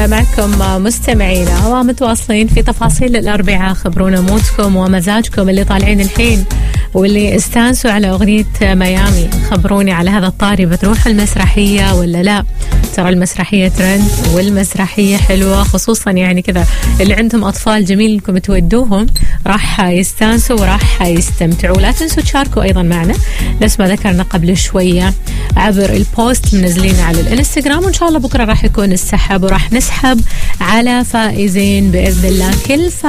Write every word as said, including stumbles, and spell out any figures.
معكم مستمعينا ومتواصلين في تفاصيل الأربعاء. خبرونا مودكم ومزاجكم اللي طالعين الحين واللي استانسوا على أغنية ميامي. خبروني على هذا الطاري، بتروح المسرحية ولا لا؟ ترى المسرحية ترند والمسرحية حلوة، خصوصا يعني كذا اللي عندهم أطفال جميل إنكم تودوهم، راح يستانسوا وراح يستمتعوا. لا تنسوا تشاركوا أيضا معنا نفس ما ذكرنا قبل شوية عبر البوست منزلين على الانستغرام، وإن شاء الله بكرة راح يكون السحب وراح نسحب على فائزين بإذن الله. كل